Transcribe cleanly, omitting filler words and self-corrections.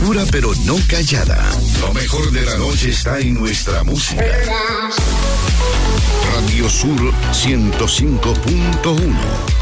Dura pero no callada. Lo mejor de la noche está en nuestra música. Radio Sur 105.1.